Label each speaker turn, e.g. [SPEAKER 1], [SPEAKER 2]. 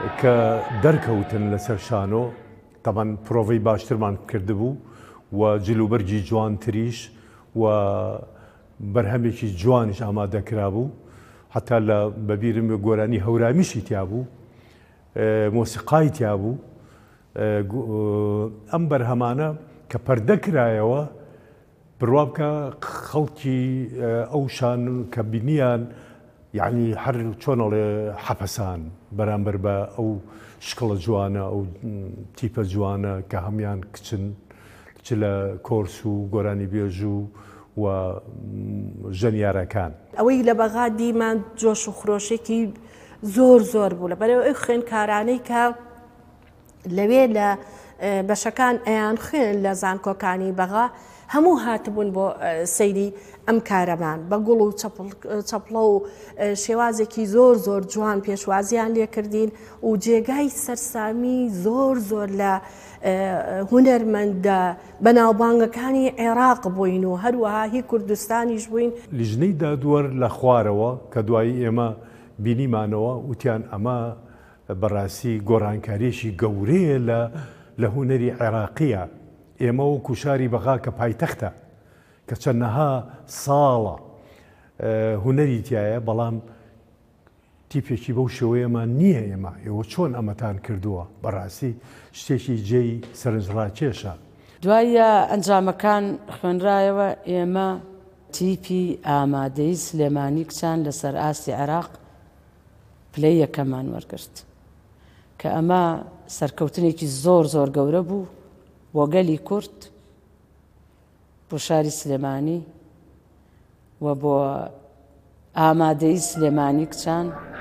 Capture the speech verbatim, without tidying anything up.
[SPEAKER 1] کە دەرکەوتن لەسەر شانۆ تەمان پرۆڤەی باشترمان کردبوو و جلوبەرگی جوانتریش و بەرهەمێکی جوانیش ئامادەکرا بوو حتا لە بەبیرم گۆرانی هەورامیشی تیا بوو مۆسیقای تیا بوو ئەم بەرهەمانە کە پەردەکرایەوە بڕوا بکە خەڵکی ئەو شان کە بینیان یعنی هەر چۆنەڵێ حەپەسان بەرامبەر بە ئەو شکڵە جوانە ئەو تیپە جوانە کە هەمان کچن کچ لە کۆرس و گۆرانی بێژ و ژەنیارەکان
[SPEAKER 2] ئەوەی لە بەغا دیمان جۆش و خرۆشێکی زۆر زۆر بوو لە بەرەوە ئەو خوێندکارانەی کە لەوێ لە بەشەکان ئەیان خوێن لە زانکۆکانی بەغا هەموو هاتبوون بۆ سەیری ئەم کارەمان بە گوڵ و چەپڵە و شێوازێکی زۆر زۆر جوان پێشوازیان لێکردین و جێگای سەرسامی زۆر زۆر لە هونەرمەندە بەناوبانگەکانی عێراق بووین و هەروەها هی کوردستانیش بووین.
[SPEAKER 1] لیژنەی دادوەر لە خوارەوە کە دوایی ئێمە بینیمانەوە وتیان ئەمە بەڕاستی گۆڕانکاریەکی گەورەیە لە هونەری عێراقیە. ئێمە و کوشاری بەغا کە پایتەختە کە چەندەها ساڵە هونەری تایە بەڵام تیپێکی بەو شێوەیەمان نییە ئێمە ئێوە چۆن ئەمەتان کردووە بەڕاستی شتێکی جێی سەرنجڕاکێشە.
[SPEAKER 3] دوایە ئەنجامەکان خوێنرایەوە ئێمە تیپی ئامادەی سلێمانی کچان لەسەر ئاستی عێراق پلەی یەکەمان وەرگرت کە ئەمە سەرکەوتنێکی زۆر زۆر گەورە بوو بۆ گەلی کورد بۆ شاری سلێمانی و بۆ ئامادەی سلێمانی کچان